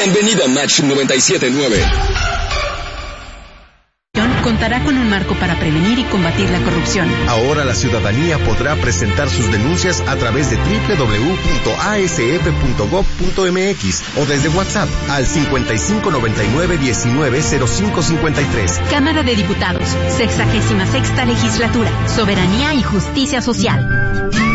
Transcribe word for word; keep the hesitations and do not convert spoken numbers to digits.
Bienvenida a Match noventa y siete punto nueve. Contará con un marco para prevenir y combatir la corrupción. Ahora la ciudadanía podrá presentar sus denuncias a través de doble u doble u doble u punto a s f punto gov punto m x o desde WhatsApp al cincuenta y cinco noventa y nueve diecinueve cero cinco cincuenta y tres. Cámara de Diputados, sexagésima sexta legislatura, Soberanía y Justicia Social.